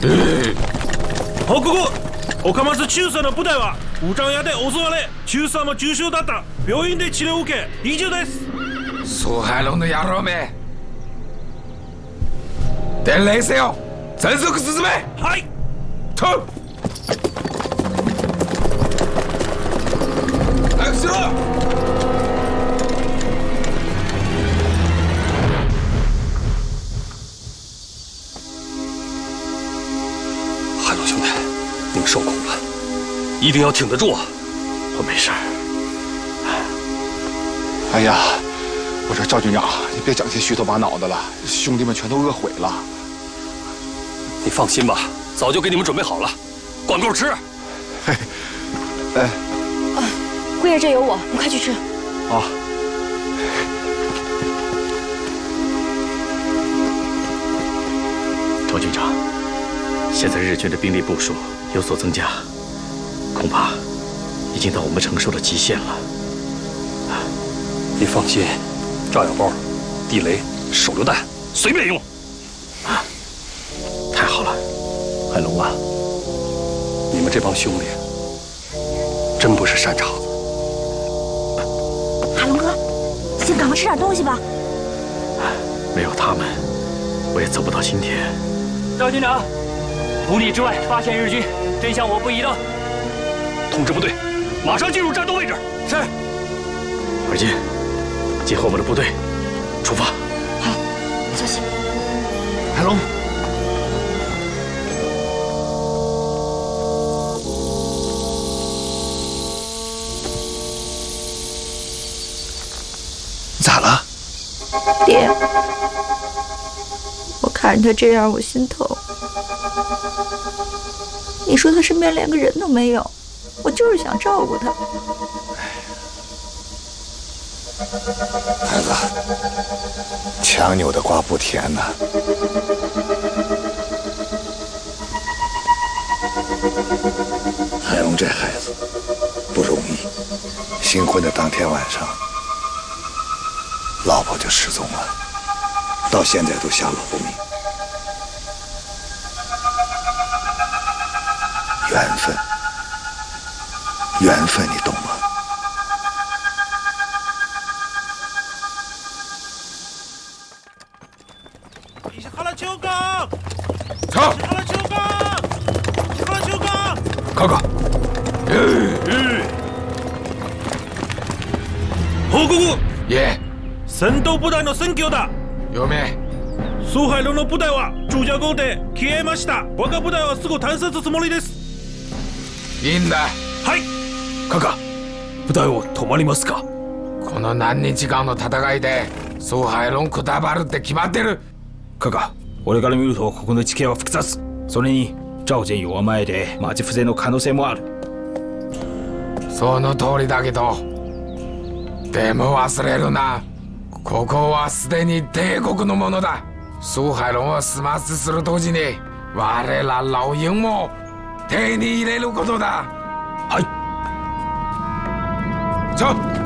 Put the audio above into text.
報告。岡松中佐の部隊は武装屋で襲われ、中佐も重傷だった。病院で治療を受け、医術です。 苏海龙的野郎め！伝令せよ！全速進め！ はい。 と！早くしろ！ 海龙兄弟，你们受苦了，一定要挺得住啊！ 我没事。 哎呀，我说赵军长，你别整些虚头巴脑的了，兄弟们全都饿毁了。 你放心吧，早就给你们准备好了，管够吃。 嘿，哎， 姑爷这有我，你快去吃。 啊。 赵军长，现在日军的兵力部署有所增加，恐怕已经到我们承受的极限了。 你放心，炸药包、地雷、手榴弹随便用。 太好了，海龙啊， 你们这帮兄弟真不是善茬子。 海龙哥，先赶快吃点东西吧。 没有他们，我也走不到今天。 赵军长，5里之外发现日军，真像我不疑的。 通知部队，马上进入战斗位置。 是。 二进，结合我们的部队，出发。 好，小心。 海龙。 咋了？ 爹，我看着他这样，我心疼。你说他身边连个人都没有，我就是想照顾他。 孩子，强扭的瓜不甜呐。海龙这孩子不容易，新婚的当天晚上，老婆就失踪了，到现在都下落不明。缘分，缘分，你懂吗？ 石原長官， 走！ 石原長官，石原長官， 看看。 報告。 爷， 戦闘部隊の戦況だ。 嫁。 蘇海龍の部隊は駐車壕で消えました。我が部隊はすぐ探索つもりです。 いいんだ。 はい。 カカ、部隊を止まりますか。 この何日間の戦いで蘇海龍くたばるって決まってる。 カカ、俺から見るとここの地形は複雑。それに赵建陽は前で町伏せの可能性もある。 その通りだけど、でも忘れるな。ここはすでに帝国のものだ。蘇海龍を始末するときに我ら老鷹も手に入れることだ。 はい。 走。